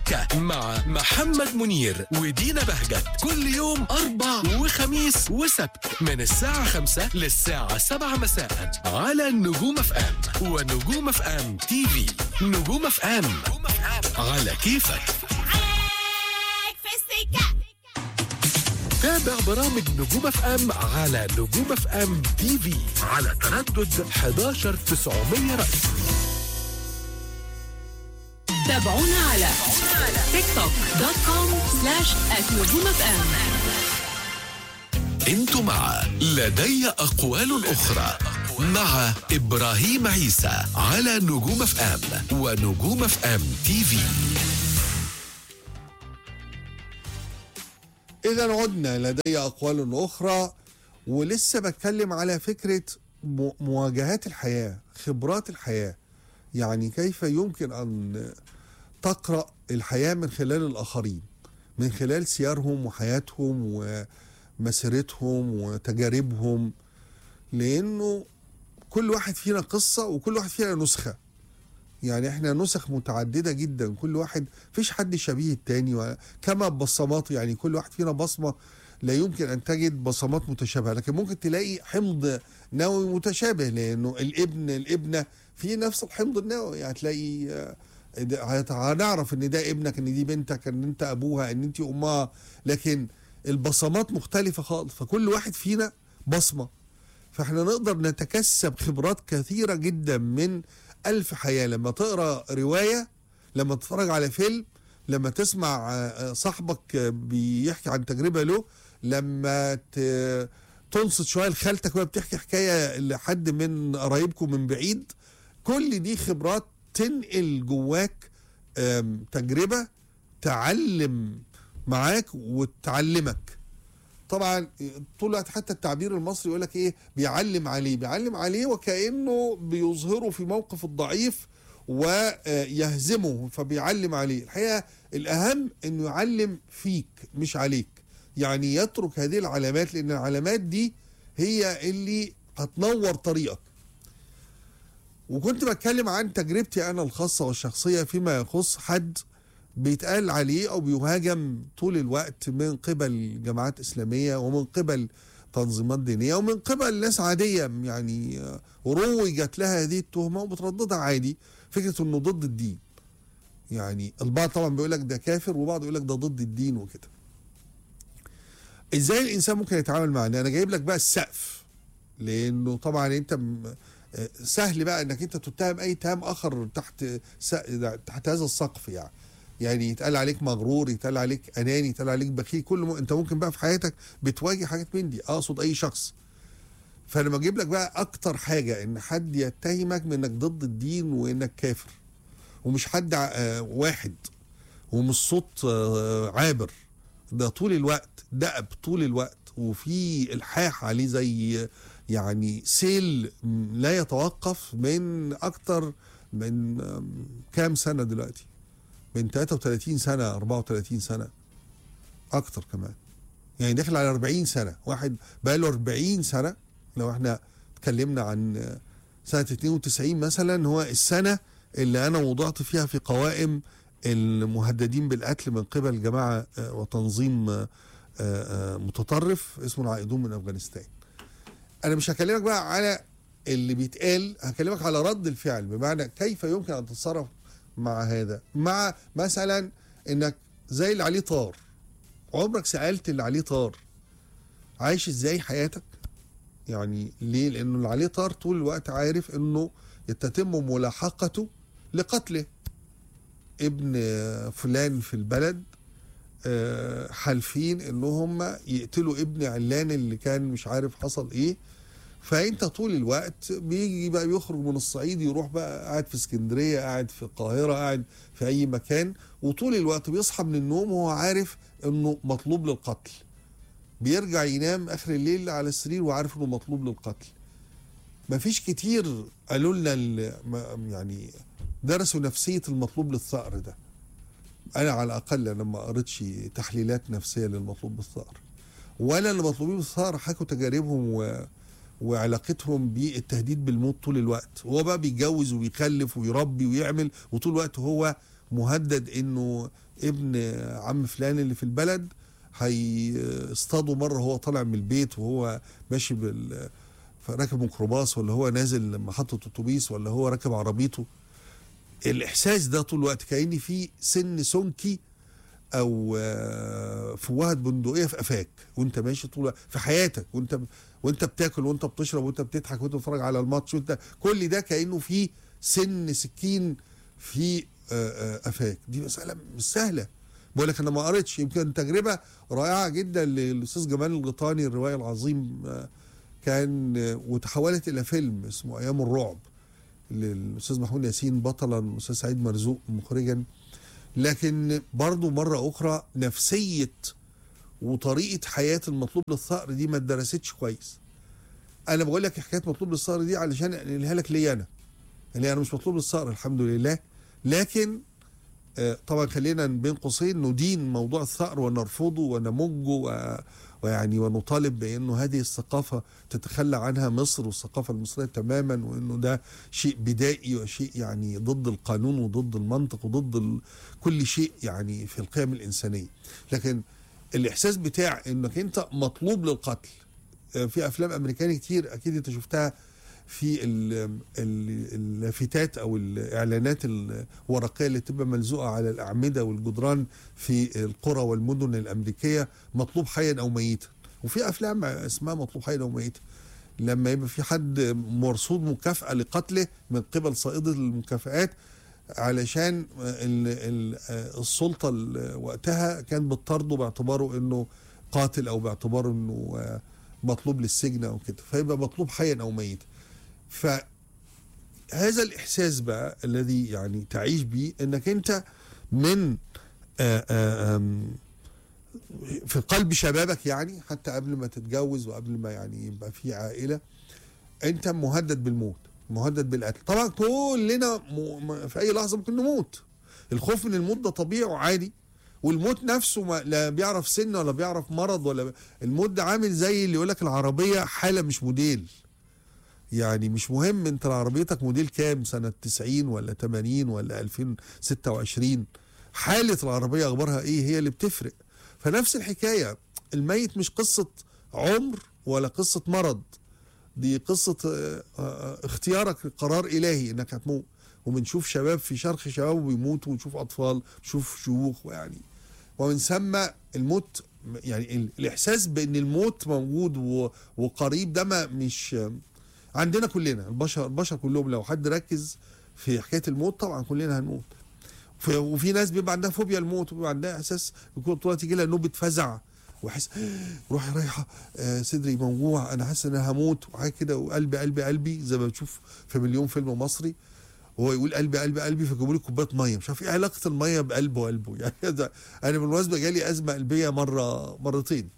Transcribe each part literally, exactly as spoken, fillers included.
السكة مع محمد منير ودينا بهجت كل يوم أربع وخميس وسبت من الساعة خمسة للساعة سبعة مساء على نجوم اف ام ونجوم اف ام تي في. نجوم اف ام على كيفك. تابع برامج نجوم اف ام على نجوم اف ام تي في على تردد احدعش تسعمية رأس. تابعونا على تيك توك دوت كوم سلاش ات نجوم اف ام. انتوا مع لدي أقوال أخرى مع إبراهيم عيسى على نجوم اف ام ونجوم اف ام تي في. إذا عدنا لدي أقوال أخرى، ولسه بتكلم على فكرة مواجهات الحياة، خبرات الحياة. يعني كيف يمكن أن تقرأ الحياة من خلال الآخرين، من خلال سيارهم وحياتهم ومسيرتهم وتجاربهم، لأنه كل واحد فينا قصة وكل واحد فينا نسخة. يعني احنا نسخ متعددة جدا، كل واحد فيش حد شبيه التاني، كما بصمات. يعني كل واحد فينا بصمة لا يمكن أن تجد بصمات متشابهة، لكن ممكن تلاقي حمض نووي متشابه، لأنه الابن الابنة في نفس الحمض النووي. يعني هتلاقي هنعرف ان ده ابنك، ان دي بنتك، ان انت ابوها، ان انت امها، لكن البصمات مختلفة خالص. فكل واحد فينا بصمة، فاحنا نقدر نتكسب خبرات كثيرة جدا من ألف حياة. لما تقرأ رواية، لما تتفرج على فيلم، لما تسمع صاحبك بيحكي عن تجربة له، لما تنصت شوية لخالتك وهي بتحكي حكاية لحد من قرايبكم من بعيد، كل دي خبرات تنقل جواك تجربة تعلم معاك وتعلمك. طبعا طول الوقت حتى التعبير المصري يقولك ايه، بيعلم عليه بيعلم عليه وكأنه بيظهره في موقف الضعيف ويهزمه، فبيعلم عليه. الحقيقة الأهم انه يعلم فيك مش عليك، يعني يترك هذه العلامات، لأن العلامات دي هي اللي هتنور طريقك. وكنت بتكلم عن تجربتي أنا الخاصة والشخصية فيما يخص حد بيتقال عليه أو بيهاجم طول الوقت من قبل جماعات إسلامية ومن قبل تنظيمات دينية ومن قبل ناس عادية، يعني روجت لها هذه التهمة وبترددها عادي، فكرة أنه ضد الدين. يعني البعض طبعا بيقول لك ده كافر، وبعض يقول لك ده ضد الدين وكده. إزاي الإنسان ممكن يتعامل معنا؟ أنا جايب لك بقى السقف، لأنه طبعا أنت سهل بقى انك انت تتهم اي اتهام اخر تحت تحت هذا السقف. يعني يعني يتقال عليك مغرور، يتقال عليك اناني، يتقال عليك بخيل، كل م... انت ممكن بقى في حياتك بتواجه حاجات من دي، اقصد اي شخص. فانا بجيب لك بقى اكتر حاجه ان حد يتهمك بانك ضد الدين وانك كافر، ومش حد ع... واحد، ومش صوت عابر، ده طول الوقت دأب طول الوقت، وفي الحاح عليه زي يعني سيل لا يتوقف من أكتر من كام سنة دلوقتي، من ثلاثة وثلاثين سنة أربعة وثلاثين سنة أكتر كمان، يعني داخل على أربعين سنة. واحد بقى له أربعين سنة. لو احنا اتكلمنا عن سنة اثنين وتسعين مثلا، هو السنة اللي أنا وضعت فيها في قوائم المهددين بالقتل من قبل جماعة وتنظيم متطرف اسمه العائدون من أفغانستان. أنا مش هكلمك بقى على اللي بيتقال، هكلمك على رد الفعل، بمعنى كيف يمكن أن تتصرف مع هذا. مع مثلا إنك زي اللي عليه طار، عمرك سألت اللي عليه طار عايش إزاي حياتك؟ يعني ليه؟ لأنه اللي عليه طار طول الوقت عارف إنه يتتم ملاحقته لقتله. ابن فلان في البلد حالفين إنهم يقتلوا ابن علان اللي كان مش عارف حصل إيه. فانت طول الوقت بيجي بقى بيخرج من الصعيد، يروح بقى قاعد في اسكندريه، قاعد في القاهره، قاعد في اي مكان، وطول الوقت بيصحى من النوم وهو عارف انه مطلوب للقتل. بيرجع ينام اخر الليل على السرير وعارف انه مطلوب للقتل. مفيش كتير قالوا لنا يعني درسوا نفسيه المطلوب للثأر ده. انا على الاقل لما قريتش تحليلات نفسيه للمطلوب بالثأر، ولا اللي مطلوبين بالثأر حكوا تجاربهم و وعلاقتهم بالتهديد بالموت طول الوقت. هو بقى بيتجوز وبيخلف ويربي ويعمل، وطول الوقت هو مهدد انه ابن عم فلان اللي في البلد هيصطادوا مره هو طالع من البيت وهو ماشي بال راكب ميكروباص، ولا هو نازل محطه اتوبيس، ولا هو راكب عربيته. الاحساس ده طول الوقت كأن في سن سمكي او فوهة بندقيه في قفاك وانت ماشي طول في حياتك، وانت وانت بتاكل وانت بتشرب وانت بتضحك وانت بتتفرج على الماتش، وانت كل ده كأنه في سن سكين في قفاك. دي مساله مش سهله. بقول لك انا ما قريتش، يمكن تجربه رائعه جدا للاستاذ جمال الغيطاني الروائي العظيم كان، وتحولت الى فيلم اسمه ايام الرعب للاستاذ محمود ياسين بطلا، الاستاذ سعيد مرزوق مخرجا. لكن برضو مره اخرى نفسيه وطريقه حياه المطلوب للثأر دي ما اتدرستش كويس. انا بقول لك حكايه مطلوب للثأر دي علشان انقلها لك ليا انا، اللي انا مش مطلوب للثأر الحمد لله، لكن طبعا خلينا بين قوسين ندين موضوع الثأر ونرفضه ونمجه ويعني ونطالب بانه هذه الثقافه تتخلى عنها مصر والثقافه المصريه تماما، وانه ده شيء بدائي وشيء يعني ضد القانون وضد المنطق وضد ال... كل شيء يعني في القيم الانسانيه. لكن الاحساس بتاع انك انت مطلوب للقتل، في افلام امريكاني كتير اكيد انت شفتها في اللافتات او الاعلانات الورقيه اللي تبقى ملزوقه على الاعمده والجدران في القرى والمدن الامريكيه، مطلوب حيا او ميتا. وفي افلام اسمها مطلوب حيا او ميتا، لما يبقى في حد مرصود مكافاه لقتله من قبل صائده المكافآت علشان السلطه وقتها كانت بتطارده باعتباره انه قاتل او باعتباره انه مطلوب للسجن او كده، فيبقى مطلوب حيا او ميتا. فهذا الإحساس بقى الذي يعني تعيش بيه انك انت من آآ آآ في قلب شبابك، يعني حتى قبل ما تتجوز وقبل ما يعني يبقى في عائلة، انت مهدد بالموت، مهدد بالقتل. طبعا كلنا في اي لحظة ممكن نموت. الخوف من الموت ده طبيعي وعادي، والموت نفسه ما لا بيعرف سن ولا بيعرف مرض ولا الموت ده عامل زي اللي يقولك العربية حالة مش موديل. يعني مش مهم انت عربيتك موديل كام، سنة تسعين ولا تمانين ولا ألفين وستة وعشرين، حالة العربية اخبارها ايه هي اللي بتفرق. فنفس الحكاية، الميت مش قصة عمر ولا قصة مرض، دي قصة اختيارك قرار الهي انك هتموت. وبنشوف شباب في شرخ شباب بيموتوا، ونشوف اطفال، نشوف شيوخ، ويعني ومن ثم الموت يعني الاحساس بان الموت موجود وقريب ده ما مش عندنا كلنا. البشر البشر كلهم لو حد ركز في حكايه الموت طبعا كلنا هنموت. وفي ناس بيبقى عندها فوبيا الموت، وبيبقى عندها احساس يكون طول تيجي لها نوبه فزع واحس روحي رايحه، آه صدري موجوع، انا حاسس ان انا هموت وحاجه كده، وقلبي قلبي قلبي زي ما بتشوف في مليون فيلم مصري، وهو يقول قلبي قلبي قلبي فجابوا لي كوبايه ميه. مش عارف ايه علاقه الميه بقلبه وقلبه يعني. ده انا بالمناسبه جالي ازمه قلبيه مره مرتين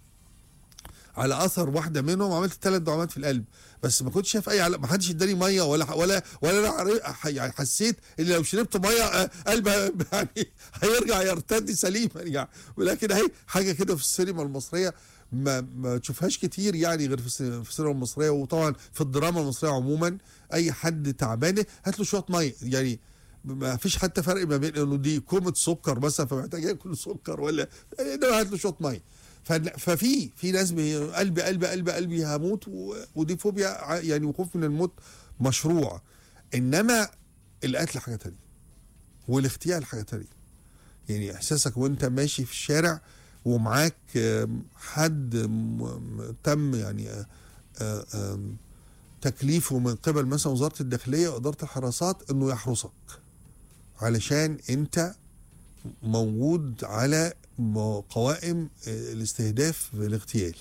على اثر واحده منهم، عملت ثلاث دعامات في القلب، بس ما كنتش شايف اي علاقه، ما حدش اداني ميه ولا ولا ولا انا يعني حسيت ان لو شربت ميه قلبي يعني هيرجع يرتد سليما يعني. ولكن اهي حاجه كده في السينما المصريه ما ما تشوفهاش كتير يعني غير في السينما المصريه، وطبعا في الدراما المصريه عموما. اي حد تعبان هات له شويه ميه، يعني ما فيش حتى فرق ما بين انه دي كومه سكر مثلا فمحتاج ياكل سكر، ولا انما هات له شويه ميه. ففي في ناس قلبي قلبي قلبي قلبي هموت، ودي فوبيا يعني، وخوف من الموت مشروع. انما القتل حاجه ثانيه، والاغتيال حاجه ثانيه. يعني احساسك وانت ماشي في الشارع ومعاك حد تم يعني تكليفه من قبل مثلا وزاره الداخليه واداره الحراسات انه يحرسك علشان انت موجود على قوائم الاستهداف بالاغتيال.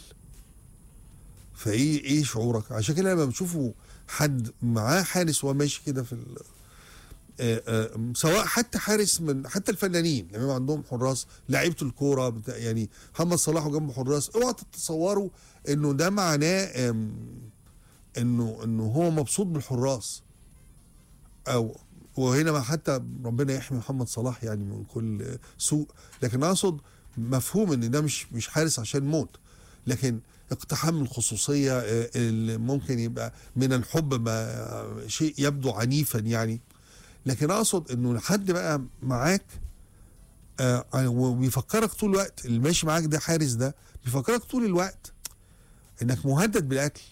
فايه ايه شعورك؟ عشان كده لما بتشوفوا حد معاه حارس وهو ماشي كده في آآ آآ سواء حتى حارس من حتى الفنانين لما يعني عندهم حراس، لعيبه الكوره يعني محمد صلاح وجنبه حراس، اوعى تتصوروا انه ده معناه انه انه هو مبسوط بالحراس. او وهنا حتى ربنا يحمي محمد صلاح يعني من كل سوء، لكن اقصد مفهوم ان ده مش مش حارس عشان موت، لكن اقتحام الخصوصيه اللي ممكن يبقى من الحب ما شيء يبدو عنيفا يعني. لكن اقصد انه حد بقى معاك آه وبيفكرك طول الوقت، اللي ماشي معاك ده حارس ده بيفكرك طول الوقت انك مهدد بالقتل.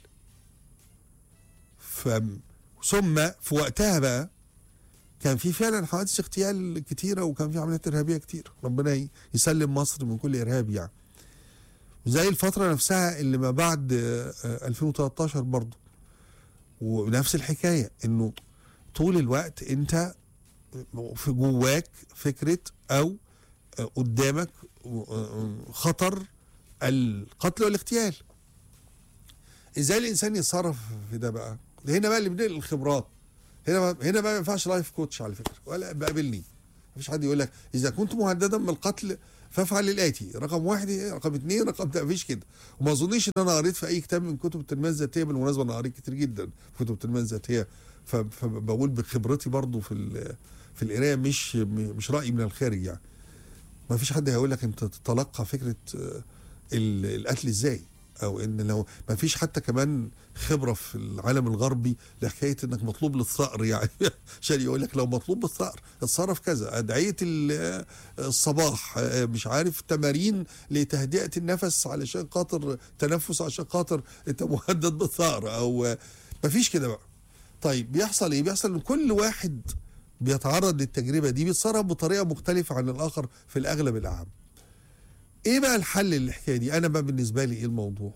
ف ثم في وقتها بقى كان في فعلا حوادث اغتيال كتيره، وكان في عمليات ارهابيه كتير، ربنا يسلم مصر من كل ارهاب يعني. وزي الفتره نفسها اللي ما بعد ألفين وتلتاشر برضه، ونفس الحكايه، انه طول الوقت انت في جواك فكره او قدامك خطر القتل والاغتيال. ازاي الانسان يتصرف في ده بقى؟ هنا بقى اللي بنقل الخبرات. هنا بقى هنا بقى ما ينفعش لايف كوتش على فكره، ولا بقابلني مفيش حد يقول لك اذا كنت مهددا بالقتل فافعل الاتي، رقم واحد، رقم اثنين، رقم ده، مفيش كده. وما اظنيش ان انا قريت في اي كتاب من كتب التنميه الذاتيه، بالمناسبه انا قريت كتير جدا في كتب التنميه الذاتيه، فبقول بخبرتي برضو في في القرايه، مش مش رايي من الخارج يعني. ما فيش حد هيقول لك انت تتلقى فكره القتل ازاي، او ان لو ما فيش حتى كمان خبره في العالم الغربي لحكايه انك مطلوب للثأر يعني عشان يقول لك لو مطلوب بالثأر اتصرف كذا، ادعيه الصباح، مش عارف تمارين لتهدئه النفس علشان خاطر تنفس عشان خاطر انت مهدد بالثأر، او ما فيش كده بقى. طيب بيحصل ايه؟ بيحصل ان كل واحد بيتعرض للتجربه دي بيتصرف بطريقه مختلفه عن الاخر في الاغلب الاعم. ايه بقى الحل للحكايه دي؟ انا بقى بالنسبه لي ايه الموضوع؟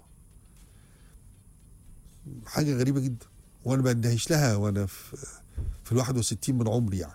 حاجه غريبه جدا وانا بندهش لها وانا في في الواحد وستين من عمري يعني.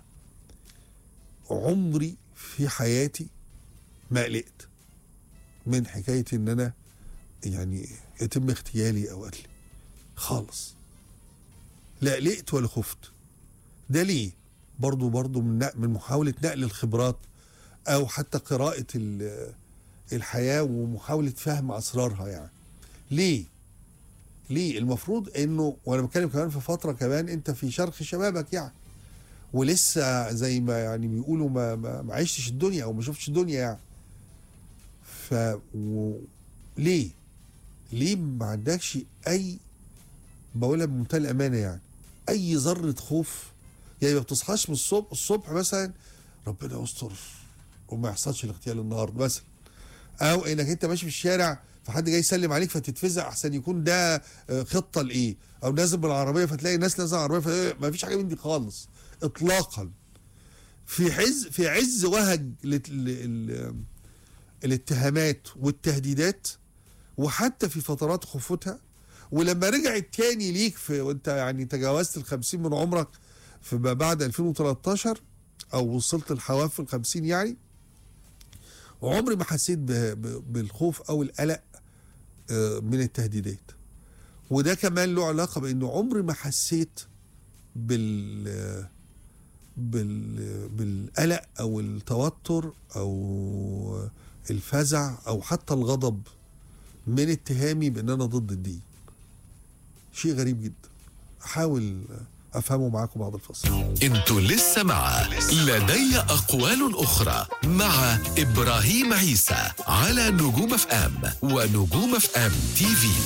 عمري في حياتي ما قلقت من حكايه ان انا يعني يتم اغتيالي او قتلي خالص. لا قلقت ولا خفت. ده ليه؟ برضو برضو من من محاوله نقل الخبرات، او حتى قراءه الحياة ومحاولة فهم أسرارها يعني. ليه؟ ليه؟ المفروض إنه، وأنا بتكلم كمان في فترة كمان أنت في شرخ شبابك يعني، ولسه زي ما يعني بيقولوا ما, ما, ما عشتش الدنيا أو ما شفتش الدنيا يعني. ف و... ليه؟ ليه ما عندكش أي، بقولها بمنتهى الأمانة يعني، أي ذرة خوف؟ يعني ما بتصحاش من الصبح الصبح مثلا ربنا يستر وما يحصلش الاغتيال النهارده مثلا، او انك انت ماشي في الشارع فحد جاي يسلم عليك فتتفزع احسن يكون ده خطه لايه، او نازل بالعربيه فتلاقي الناس نازله العربيه، ما فيش حاجه من دي خالص اطلاقا. في عز في عز وهج الاتهامات والتهديدات، وحتى في فترات خفوتها، ولما رجعت تاني ليك في وانت يعني تجاوزت الخمسين من عمرك في بعد ألفين وتلتاشر او وصلت الحواف الخمسين يعني، وعمري ما حسيت بالخوف او القلق من التهديدات. وده كمان له علاقه بانه عمري ما حسيت بال بال بالقلق او التوتر او الفزع او حتى الغضب من اتهامي بان انا ضد الدين. شيء غريب جدا، احاول افهمه معاكم بعد الفصل. انتوا لسه مع لدي اقوال اخرى مع ابراهيم عيسى على نجوم اف ام ونجوم اف ام تي في.